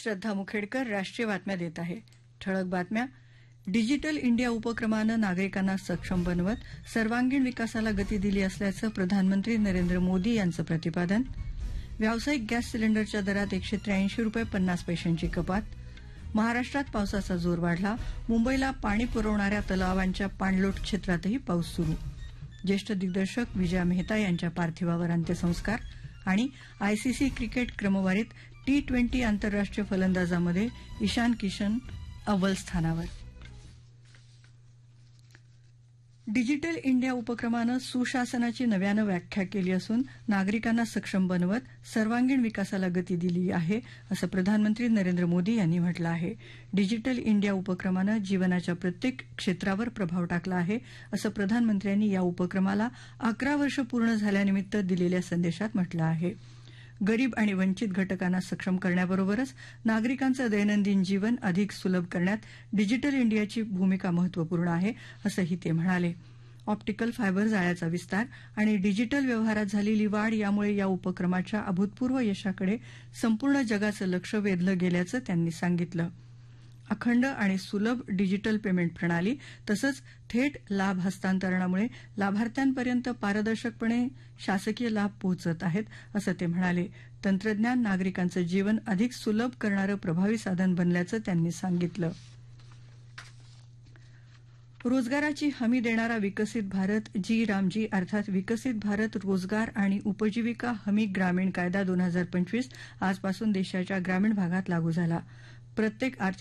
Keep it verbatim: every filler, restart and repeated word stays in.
श्रद्धा मुखेडकर राष्ट्रीय बातम्या देत आहे. ठळक बातम्या. डिजिटल इंडिया उपक्रमानं नागरिकांना सक्षम बनवत सर्वांगीण विकासाला गती दिली असल्याचं प्रधानमंत्री नरेंद्र मोदी यांचं प्रतिपादन. व्यावसायिक गॅस सिलेंडरच्या दरात एकशे त्र्याऐंशी रुपये पन्नास पैशांची कपात. महाराष्ट्रात पावसाचा जोर वाढला. मुंबईला पाणी पुरवणाऱ्या तलावांच्या पाणलोट क्षेत्रातही पाऊस सुरू. ज्येष्ठ दिग्दर्शक विजया मेहता यांच्या पार्थिवावर अंत्यसंस्कार. आणि आयसीसी क्रिकेट क्रमवारीत टी ट्वेंटी आंतरराष्ट्रीय फलंदाजांमध्ये ईशान किशन अव्वल स्थानावर. डिजिटल इंडिया उपक्रमानं सुशासनाची नव्यानं व्याख्या केली असून नागरिकांना सक्षम बनवत सर्वांगीण विकासाला गती दिली आहे असं प्रधानमंत्री नरेंद्र मोदी यांनी म्हटलं आहे. डिजिटल इंडिया उपक्रमानं जीवनाच्या प्रत्येक क्षेत्रावर प्रभाव टाकला आहे असं प्रधानमंत्र्यांनी या उपक्रमाला अकरा वर्ष पूर्ण झाल्यानिमित्त दिलेल्या संदेशात म्हटलं आहे. गरीब आणि वंचित घटकांना सक्षम करण्याबरोबरच नागरिकांचं दैनंदिन जीवन अधिक सुलभ करण्यात डिजिटल इंडियाची भूमिका महत्त्वपूर्ण आहे असंही ते म्हणाले. ऑप्टिकल फायबर जाळ्याचा विस्तार आणि डिजिटल व्यवहारात झालेली वाढ यामुळे या उपक्रमाच्या अभूतपूर्व यशाकडे संपूर्ण जगाचं लक्ष वेधलं गेल्याचं त्यांनी सांगितलं. अखंड आणि सुलभ डिजिटल पेमेंट प्रणाली तसंच थेट लाभ हस्तांतरणामुळे लाभार्थ्यांपर्यंत पारदर्शकपणे शासकीय लाभ पोहोचत आहेत असं ते म्हणाले. तंत्रज्ञान नागरिकांचं जीवन अधिक सुलभ करणारं प्रभावी साधन बनल्याचं त्यांनी सांगितलं. रोजगाराची हमी देणारा विकसित भारत जी रामजी अर्थात विकसित भारत रोजगार आणि उपजीविका हमी ग्रामीण कायदा दोन हजार पंचवीस आजपासून देशाच्या ग्रामीण भागात लागू झाला. प्रत्येक आर्थिक